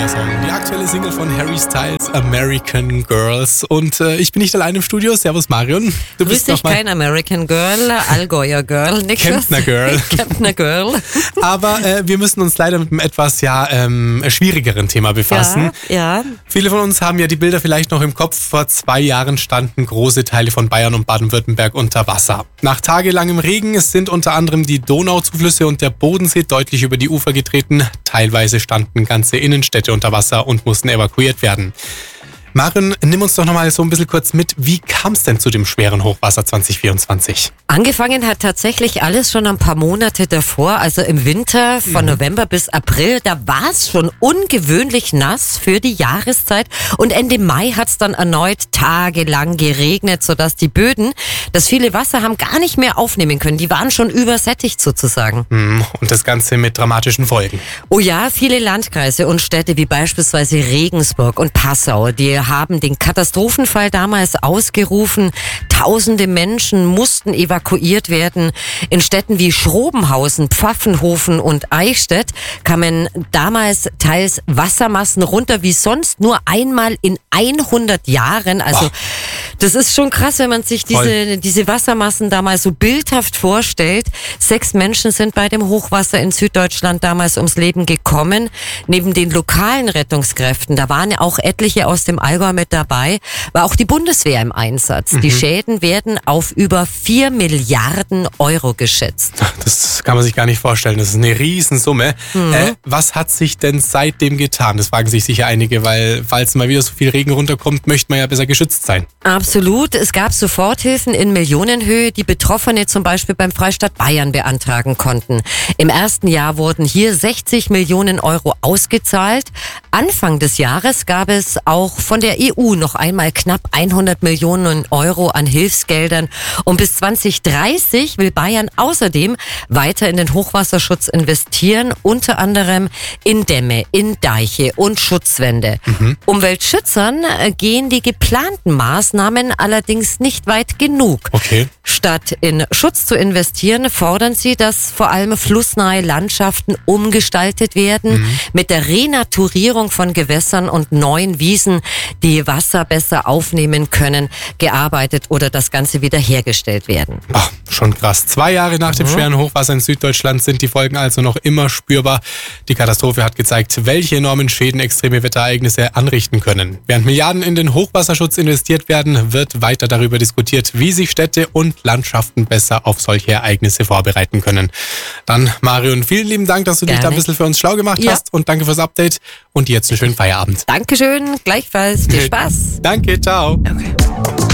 neuer Song. Die aktuelle Single von Harry Styles, American Girls. Und ich bin nicht allein im Studio. Servus Marion. Du bist noch kein American Girl, Allgäuer Girl, Niklas. Kemptner Girl. Kemptner Girl. Aber wir müssen uns leider mit einem etwas schwierigeren Thema befassen. Ja. Viele von uns haben ja die Bilder vielleicht noch im Kopf. Vor 2 Jahren standen große Teile von Bayern und Baden-Württemberg unter Wasser. Nach tagelangem Regen sind unter anderem die Donauzuflüsse und der Bodensee deutlich über die Ufer getreten. Teilweise standen ganze Innenstädte unter Wasser und mussten evakuiert werden. Marion, nimm uns doch nochmal so ein bisschen kurz mit. Wie kam es denn zu dem schweren Hochwasser 2024? Angefangen hat tatsächlich alles schon ein paar Monate davor, also im Winter von November bis April. Da war es schon ungewöhnlich nass für die Jahreszeit und Ende Mai hat es dann erneut tagelang geregnet, sodass die Böden das viele Wasser haben gar nicht mehr aufnehmen können. Die waren schon übersättigt sozusagen. Und das Ganze mit dramatischen Folgen. Oh ja, viele Landkreise und Städte wie beispielsweise Regensburg und Passau, die haben den Katastrophenfall damals ausgerufen. Tausende Menschen mussten evakuiert werden. In Städten wie Schrobenhausen, Pfaffenhofen und Eichstätt kamen damals teils Wassermassen runter wie sonst nur einmal in 100 Jahren. Also das ist schon krass, wenn man sich diese Wassermassen damals so bildhaft vorstellt. 6 Menschen sind bei dem Hochwasser in Süddeutschland damals ums Leben gekommen. Neben den lokalen Rettungskräften, da waren ja auch etliche aus dem Allgäu mit dabei, war auch die Bundeswehr im Einsatz. Die Schäden werden auf über 4 Milliarden Euro geschätzt. Das kann man sich gar nicht vorstellen. Das ist eine Riesensumme. Was hat sich denn seitdem getan? Das fragen sich sicher einige, weil falls mal wieder so viel Regen runterkommt, möchte man ja besser geschützt sein. Absolut. Es gab Soforthilfen in Millionenhöhe, die Betroffene zum Beispiel beim Freistaat Bayern beantragen konnten. Im ersten Jahr wurden hier 60 Millionen Euro ausgezahlt. Anfang des Jahres gab es auch von der EU noch einmal knapp 100 Millionen Euro an Hilfsgeldern. Und bis 2030 will Bayern außerdem weiter in den Hochwasserschutz investieren, unter anderem in Dämme, in Deiche und Schutzwände. Umweltschützern gehen die geplanten Maßnahmen allerdings nicht weit genug. Okay. Statt in Schutz zu investieren, fordern sie, dass vor allem flussnahe Landschaften umgestaltet werden, mit der Renaturierung von Gewässern und neuen Wiesen, die Wasser besser aufnehmen können, gearbeitet oder das Ganze wiederhergestellt werden. Schon krass. 2 Jahre nach dem schweren Hochwasser in Süddeutschland sind die Folgen also noch immer spürbar. Die Katastrophe hat gezeigt, welche enormen Schäden extreme Wetterereignisse anrichten können. Während Milliarden in den Hochwasserschutz investiert werden, wird weiter darüber diskutiert, wie sich Städte und Landschaften besser auf solche Ereignisse vorbereiten können. Dann, Marion, vielen lieben Dank, dass du dich da ein bisschen für uns schlau gemacht hast und danke fürs Update und jetzt einen schönen Feierabend. Dankeschön, gleichfalls. Viel Spaß. Danke, ciao. Okay.